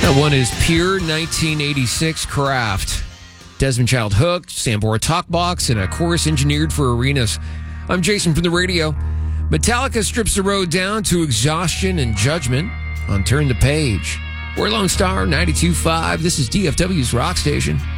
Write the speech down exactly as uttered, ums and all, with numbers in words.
That one is Pure nineteen eighty-six Craft. Desmond Child Hook, Sambora Talkbox, and a chorus engineered for arenas. I'm Jason from the radio. Metallica strips the road down to exhaustion and judgment on Turn the Page. We're Lone Star ninety-two point five. This is D F W's Rock Station.